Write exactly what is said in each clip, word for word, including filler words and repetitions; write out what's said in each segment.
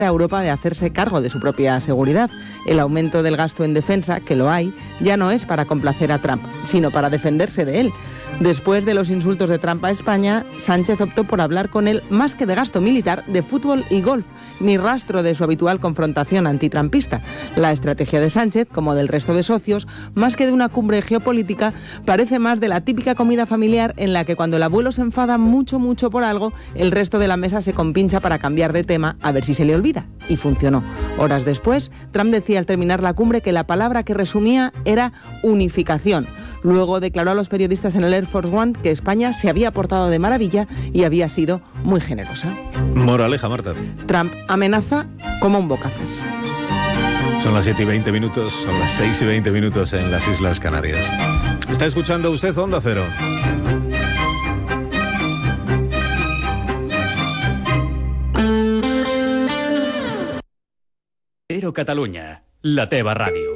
a Europa de hacerse cargo de su propia seguridad. El aumento del gasto en defensa, que lo hay, ya no es para complacer a Trump, sino para defenderse de él. Después de los insultos de Trump a España, Sánchez optó por hablar con él más que de gasto militar, de fútbol y golf, ni rastro de su habitual confrontación antitrumpista. La estrategia de Sánchez, como del resto de socios, más que de una cumbre geopolítica, parece más de la típica comida familiar en la que cuando el abuelo se enfada mucho, mucho por algo, el resto de la mesa se compincha para cambiar de tema a ver si se le olvida. Y funcionó. Horas después, Trump decía al terminar la cumbre que la palabra que resumía era unificación. Luego declaró a los periodistas en el Air Force One que España se había portado de maravilla y había sido muy generosa. Moraleja, Marta. Trump amenaza como un bocazas. Son las siete y veinte minutos, son las seis y veinte minutos en las Islas Canarias. ¿Está escuchando usted Onda Cero? Cero Catalunya, la teva ràdio.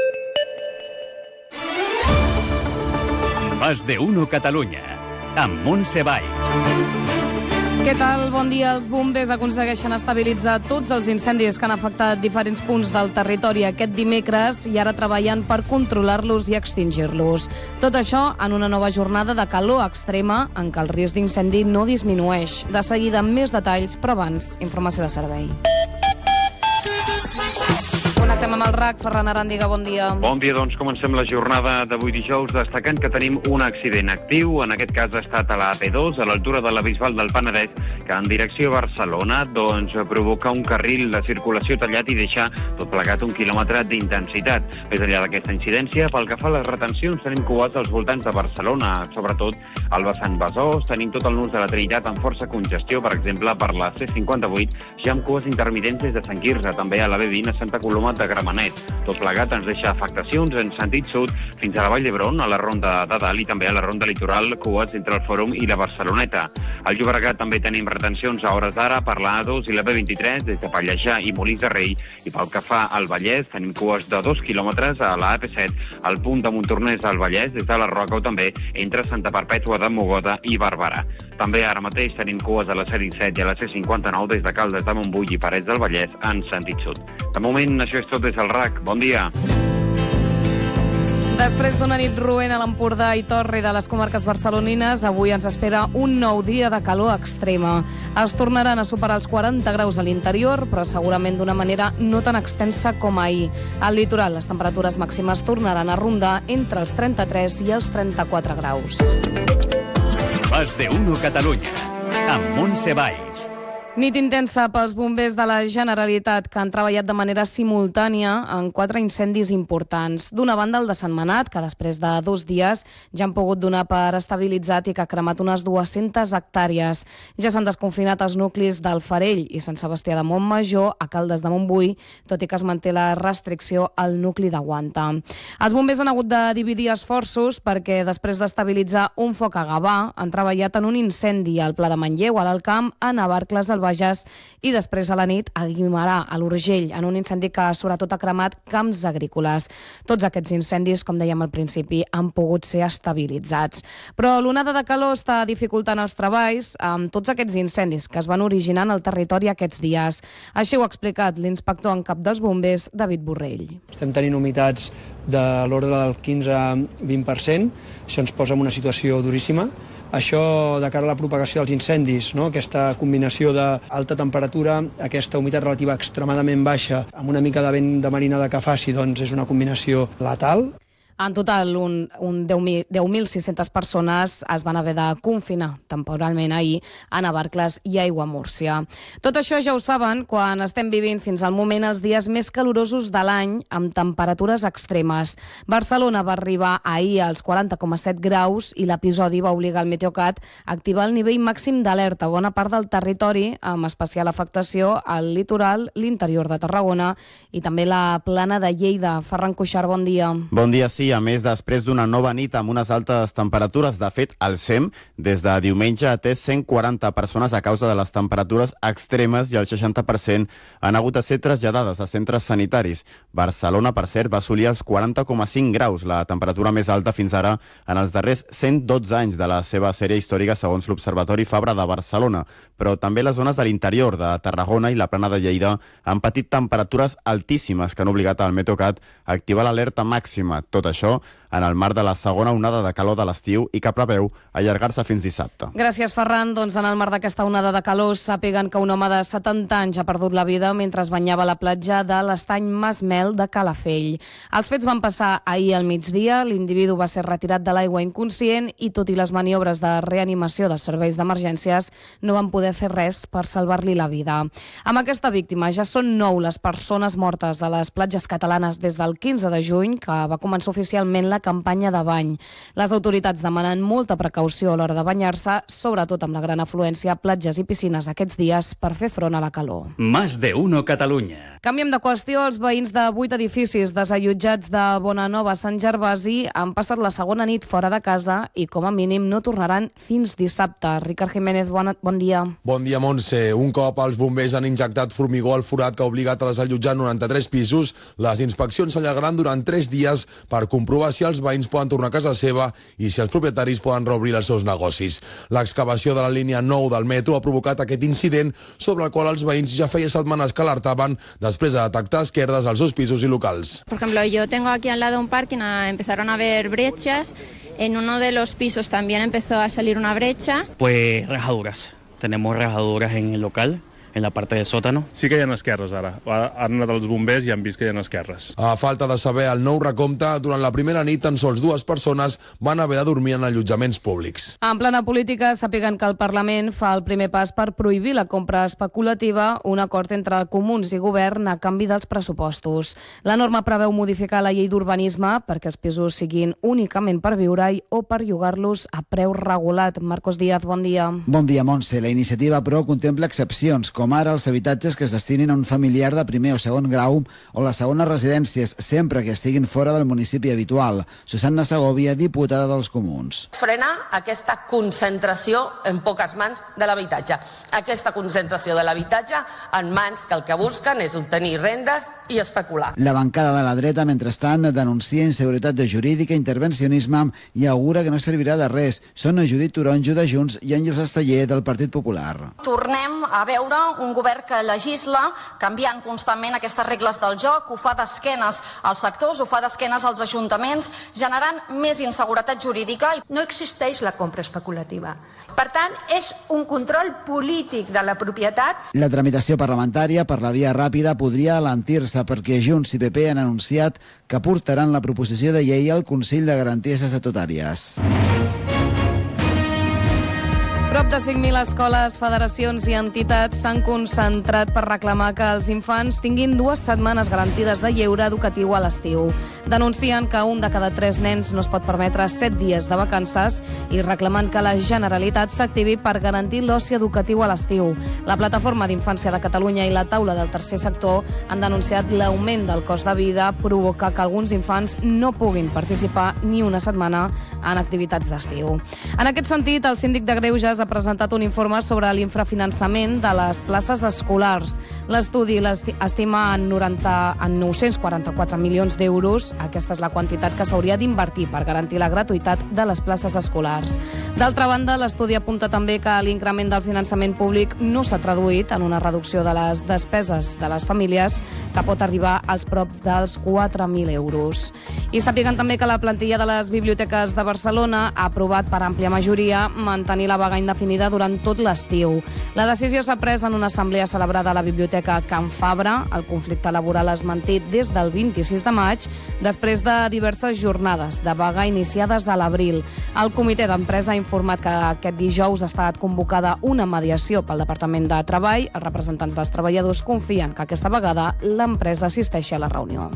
Más de uno Catalunya, amb Montse Valls. Què tal? Bon dia. Els bombers aconsegueixen estabilitzar tots els incendis que han afectat diferents punts del territori aquest dimecres i ara treballen per controlar-los i extingir-los. Tot això en una nova jornada de calor extrema en què el risc d'incendi no disminueix. De seguida, amb més detalls, però abans, informació de servei. Connectem amb el R A C. Ferran Arandiga, bon dia. Bon dia, doncs comencem la jornada d'avui dijous destacant que tenim un accident actiu. En aquest cas ha estat a la A P dos, a l'altura de la Bisbal del Penedès, que en direcció a Barcelona doncs, provoca un carril de circulació tallat i deixa tot plegat un quilòmetre d'intensitat. Més enllà d'aquesta incidència, pel que fa a les retencions, tenim cues als voltants de Barcelona, sobretot al vessant Besòs. Tenim tot el nus de la Trinitat amb força congestió, per exemple, per la C cinquanta-vuit, ja amb cues intermitents des de Sant Quirze, també a la B vint a Santa Coloma de Gramenet. Tot plegat ens deixa afectacions en sentit sud fins a la Vall d'Hebron, a la ronda de Dalt i també a la ronda litoral, cues entre el Fòrum i la Barceloneta. Al Llobregat també tenim retencions a hores d'ara per la A dos i la B vint-i-tres des de Pallejà i Molins de Rei, i pel que fa al Vallès tenim cues de dos quilòmetres a la A P set, al punt de Montornès al Vallès des de la Roca o també entre Santa Perpètua de Mogoda i Barberà. També ara mateix tenim cues a la C disset i a la C cinquanta-nou des de Caldes de Montbui i Parets del Vallès en sentit sud. De moment, això és tot des del R A C. Bon dia. Després d'una nit roent a l'Empordà i Torre de les comarques barcelonines, avui ens espera un nou dia de calor extrema. Es tornaran a superar els quaranta graus a l'interior, però segurament d'una manera no tan extensa com ahir. Al litoral, les temperatures màximes tornaran a rondar entre els trenta-tres i els trenta-quatre graus. Más de uno Catalunya, amb Montse Valls. Nit intensa pels bombers de la Generalitat, que han treballat de manera simultània en quatre incendis importants. D'una banda, el de Sant Manat, que després de dos dies ja han pogut donar per estabilitzat i que ha cremat unes dues-centes hectàrees. Ja s'han desconfinat els nuclis del Farell i Sant Sebastià de Montmajor, a Caldes de Montbui, tot i que es manté la restricció al nucli de Guanta. Els bombers han hagut de dividir esforços perquè després d'estabilitzar un foc a Gavà han treballat en un incendi al Pla de Manlleu, a l'Alt Camp, a Navarcles del Bages i després a la nit a Guimerà, a l'Urgell, en un incendi que sobretot ha cremat camps agrícoles. Tots aquests incendis, com dèiem al principi, han pogut ser estabilitzats. Però l'onada de calor està dificultant els treballs amb tots aquests incendis que es van originant al territori aquests dies. Així ho ha explicat l'inspector en cap dels bombers, David Borrell. Estem tenint humitats de l'ordre del quinze a vint per cent. Això ens posa en una situació duríssima. Això, de cara a la propagació dels incendis, no? Aquesta combinació d'alta temperatura, aquesta humitat relativa extremadament baixa, amb una mica de vent de marinada que faci, doncs és una combinació letal. En total, un, un deu mil sis-centes persones es van haver de confinar temporalment ahir a Navarcles i a Aiguamúrcia. Tot això ja ho saben quan estem vivint fins al moment els dies més calorosos de l'any amb temperatures extremes. Barcelona va arribar ahir als quaranta coma set graus i l'episodi va obligar el Meteocat a activar el nivell màxim d'alerta a bona part del territori, amb especial afectació al litoral, l'interior de Tarragona i també la plana de Lleida. Ferran Cuixart, bon dia. Bon dia, sí. matí, a més després d'una nova nit amb unes altes temperatures. De fet, el S E M, des de diumenge, ha atès cent quaranta persones a causa de les temperatures extremes i el seixanta per cent han hagut de ser traslladades a centres sanitaris. Barcelona, per cert, va assolir els quaranta coma cinc graus, la temperatura més alta fins ara en els darrers cent dotze anys de la seva sèrie històrica, segons l'Observatori Fabra de Barcelona. Però també les zones de l'interior de Tarragona i la Plana de Lleida han patit temperatures altíssimes que han obligat al Meteocat a activar l'alerta màxima. Tot això en el marc de la segona onada de calor de l'estiu i que preveu allargar-se fins dissabte. Gràcies, Ferran. Doncs en el marc d'aquesta onada de calor sàpiguen que un home de setanta anys ha perdut la vida mentre es banyava a la platja de l'estany Masmel de Calafell. Els fets van passar ahir al migdia, l'individu va ser retirat de l'aigua inconscient i, tot i les maniobres de reanimació dels serveis d'emergències, no van poder fer res per salvar-li la vida. Amb aquesta víctima ja són nou les persones mortes a les platges catalanes des del quinze de juny, que va començar oficialment la campanya de bany. Les autoritats demanen molta precaució a l'hora de banyar-se, sobretot amb la gran afluència a platges i piscines aquests dies per fer front a la calor. Más de uno Catalunya. Canviem de qüestió. Els veïns de vuit edificis desallotjats de Bonanova a Sant Gervasi han passat la segona nit fora de casa i, com a mínim, no tornaran fins dissabte. Ricard Jiménez, bon, bon dia. Bon dia, Montse. Un cop els bombers han injectat formigó al forat que ha obligat a desallotjar noranta-tres pisos, les inspeccions s'allargaran durant tres dies per comprovar si els veïns poden tornar a casa seva i si els propietaris poden reobrir els seus negocis. L'excavació de la línia nou del metro ha provocat aquest incident sobre el qual els veïns ja feia setmanes que alertaven després de detectar esquerdes als seus pisos i locals. Por ejemplo, yo tengo aquí al lado un parking, empezaron a haber brechas, en uno de los pisos también empezó a salir una brecha. Pues rajaduras, tenemos rajaduras en el local, en la parte del sótano. Sí que hi ha esquerres ara. Han anat els bombers i han vist que hi ha esquerres. A falta de saber el nou recompte, durant la primera nit tan sols dues persones van haver de dormir en allotjaments públics. En plena política, sàpiguen que el Parlament fa el primer pas per prohibir la compra especulativa, un acord entre comuns i govern a canvi dels pressupostos. La norma preveu modificar la llei d'urbanisme perquè els pisos siguin únicament per viure-hi o per llogar-los a preu regulat. Marcos Díaz, bon dia. Bon dia, Montse. La iniciativa, però, contempla excepcions, com ara els habitatges que es destinin a un familiar de primer o segon grau o les segones residències, sempre que estiguin fora del municipi habitual. Susanna Segovia, diputada dels Comuns. Frenar aquesta concentració en poques mans de l'habitatge. Aquesta concentració de l'habitatge en mans que el que busquen és obtenir rendes i especular. La bancada de la dreta, mentrestant, denuncia inseguretat jurídica, intervencionisme i augura que no servirà de res. Són Judit Toronjo de Junts i Àngels Esteller del Partit Popular. Tornem a veure un govern que legisla canviant constantment aquestes regles del joc, ho fa d'esquenes als sectors, ho fa d'esquenes als ajuntaments, generant més inseguretat jurídica. No existeix la compra especulativa. Per tant, és un control polític de la propietat. La tramitació parlamentària per la via ràpida podria alentir-se perquè Junts i P P han anunciat que portaran la proposició de llei al Consell de Garanties Estatutàries. Prop de cinc mil escoles, federacions i entitats s'han concentrat per reclamar que els infants tinguin dues setmanes garantides de lleure educatiu a l'estiu. Denuncien que un de cada tres nens no es pot permetre set dies de vacances i reclamen que la Generalitat s'activi per garantir l'oci educatiu a l'estiu. La Plataforma d'Infància de Catalunya i la Taula del Tercer Sector han denunciat l'augment del cost de vida provoca que alguns infants no puguin participar ni una setmana en activitats d'estiu. En aquest sentit, el síndic de Greuges ha presentat un informe sobre l'infrafinançament de les places escolars. L'estudi l'estima en, noranta, en nou-cents quaranta-quatre milions d'euros. Aquesta és la quantitat que s'hauria d'invertir per garantir la gratuïtat de les places escolars. D'altra banda, l'estudi apunta també que l'increment del finançament públic no s'ha traduït en una reducció de les despeses de les famílies, que pot arribar als props dels quatre mil euros. I sàpiguen també que la plantilla de les biblioteques de Barcelona ha aprovat per àmplia majoria mantenir la vaga indefinida durant tot l'estiu. La decisió s'ha pres en una assemblea celebrada a la Biblioteca Can Fabra. El conflicte laboral es manté des del vint-i-sis de maig, després de diverses jornades de vaga iniciades a l'abril. El comitè d'empresa ha informat que aquest dijous ha estat convocada una mediació pel Departament de Treball. Els representants dels treballadors confien que aquesta vegada l'empresa assisteixi a la reunió.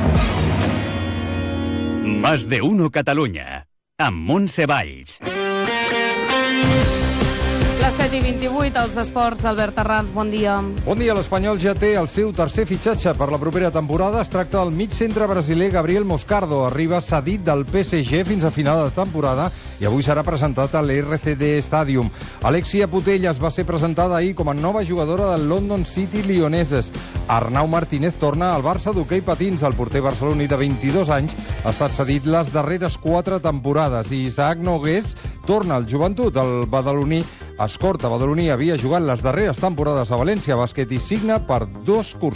Más de uno Catalunya, amb Montse Valls. Les set i vint-i-vuit, els esports, Albert Arranz, bon dia. Bon dia, l'Espanyol ja té el seu tercer fitxatge per la propera temporada. Es tracta del mig centre brasiler Gabriel Moscardo. Arriba cedit del P S G fins a final de temporada i avui serà presentat a l'R C D Stadium. Alexia Putellas va ser presentada ahir com a nova jugadora del London City Lioneses. Arnau Martínez torna al Barça d'hoquei patins. El porter barceloní de vint-i-dos anys ha estat cedit les darreres quatre temporades i Isaac Nogués torna al Joventut. El badaloní Escorta badaloní havia jugat les darreres temporades a València Bàsquet i signa per dos cursos.